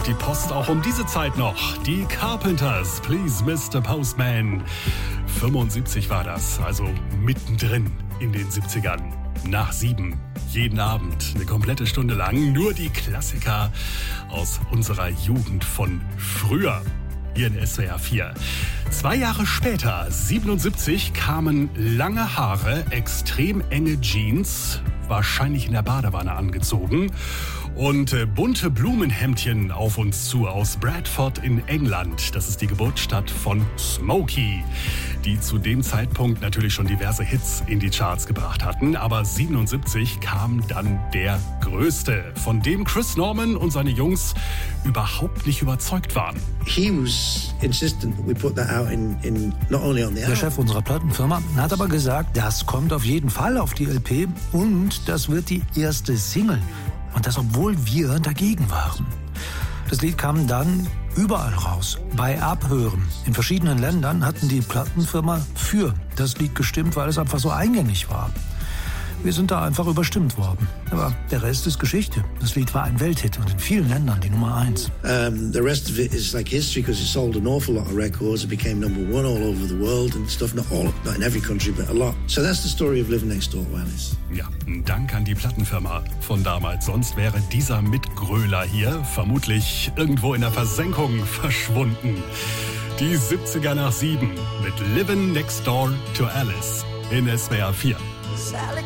kommt die Post auch um diese Zeit noch. Die Carpenters, Please Mr. Postman. 75 war das, also mittendrin in den 70ern. Nach 7. Jeden Abend, eine komplette Stunde lang, nur die Klassiker aus unserer Jugend von früher. Hier in SWR 4. 2 Jahre später, 77, kamen lange Haare, extrem enge Jeans, wahrscheinlich in der Badewanne angezogen, und bunte Blumenhemdchen auf uns zu aus Bradford in England. Das ist die Geburtsstadt von Smokey, die zu dem Zeitpunkt natürlich schon diverse Hits in die Charts gebracht hatten. Aber 77 kam dann der größte, von dem Chris Norman und seine Jungs überhaupt nicht überzeugt waren. Der Chef unserer Plattenfirma hat aber gesagt, das kommt auf jeden Fall auf die LP und das wird die erste Single. Und das, obwohl wir dagegen waren. Das Lied kam dann überall raus, bei Abhören. In verschiedenen Ländern hatten die Plattenfirma für das Lied gestimmt, weil es einfach so eingängig war. Wir sind da einfach überstimmt worden. Aber der Rest ist Geschichte. Das Lied war ein Welthit und in vielen Ländern die Nummer 1. The rest of it is like history because it sold an awful lot of records. It became number 1 all over the world and stuff. Not in every country, but a lot. So that's the story of Living Next Door to Alice. Ja, ein Dank an die Plattenfirma von damals. Sonst wäre dieser Mitgröler hier vermutlich irgendwo in der Versenkung verschwunden. Die 70er nach 7 mit Living Next Door to Alice in SWR 4.